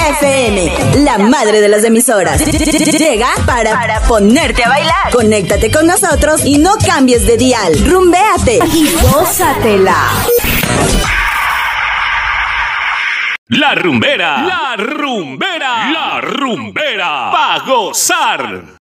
FM, la madre de las emisoras. Llega para ponerte a bailar. Conéctate con nosotros y no cambies de dial. Rumbéate y gózatela. La rumbera, la rumbera, la rumbera, pa' gozar.